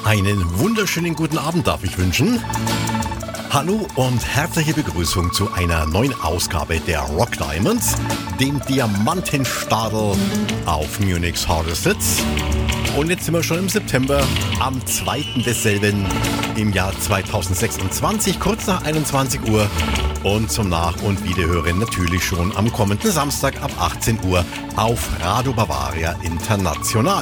Einen wunderschönen guten Abend darf ich wünschen. Hallo und herzliche Begrüßung zu einer neuen Ausgabe der Rock Diamonds, dem Diamantenstadel auf Munich's Hardest Hits. Und jetzt sind wir schon im September, am 2. desselben im Jahr 2026, kurz nach 21 Uhr. Und zum Nach- und Wiederhören natürlich schon am kommenden Samstag ab 18 Uhr auf Radio Bavaria International.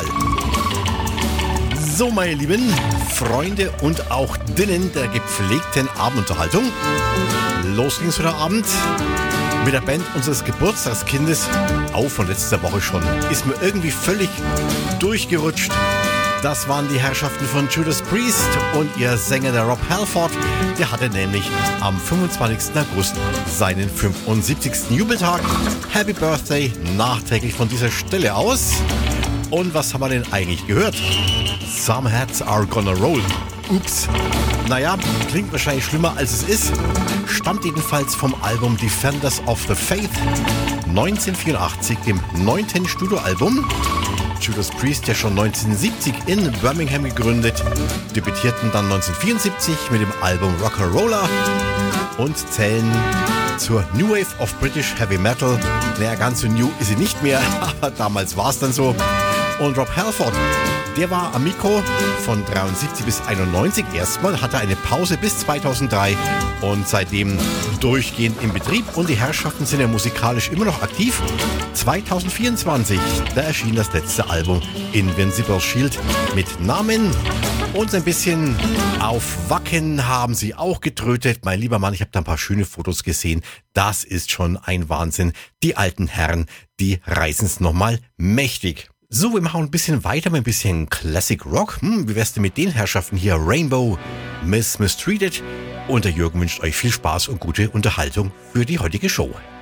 So, meine lieben Freunde und auch Dinnen der gepflegten Abendunterhaltung. Los ging's heute Abend mit der Band unseres Geburtstagskindes. Auch von letzter Woche schon. Ist mir irgendwie völlig durchgerutscht. Das waren die Herrschaften von Judas Priest und ihr Sänger, der Rob Halford. Der hatte nämlich am 25. August seinen 75. Jubeltag. Happy Birthday nachträglich von dieser Stelle aus. Und was haben wir denn eigentlich gehört? Some Heads Are Gonna Roll. Ups. Naja, klingt wahrscheinlich schlimmer als es ist. Stammt jedenfalls vom Album Defenders of the Faith 1984, dem 9. Studioalbum. Judas Priest ja schon 1970 in Birmingham gegründet, debütierten dann 1974 mit dem Album Rock'n'Roller und zählen zur New Wave of British Heavy Metal. Naja, ganz so new ist sie nicht mehr, aber damals war es dann so. Und Rob Halford, der war am Mikro von 73 bis 91 erstmal, hatte eine Pause bis 2003 und seitdem durchgehend im Betrieb. Und die Herrschaften sind ja musikalisch immer noch aktiv. 2024, da erschien das letzte Album Invincible Shield mit Namen. Und ein bisschen auf Wacken haben sie auch getrötet. Mein lieber Mann, ich habe da ein paar schöne Fotos gesehen. Das ist schon ein Wahnsinn. Die alten Herren, die reißen es nochmal mächtig. So, wir machen ein bisschen weiter mit ein bisschen Classic Rock. Wie wär's denn mit den Herrschaften hier? Rainbow, Miss Mistreated. Und der Jürgen wünscht euch viel Spaß und gute Unterhaltung für die heutige Show.